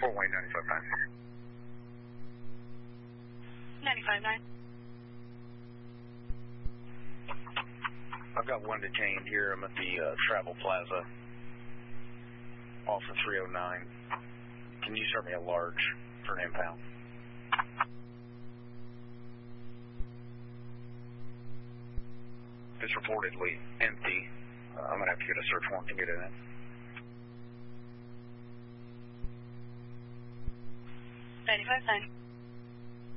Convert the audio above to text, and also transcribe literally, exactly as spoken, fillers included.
Fort Wayne ninety-five nine. ninety-five nine. I've got one detained here. I'm at the uh, Travel Plaza off of three oh nine. Can you serve me a large for an impound? It's reportedly empty. Uh, I'm going to have to get a search warrant to get in it. ninety-five nine.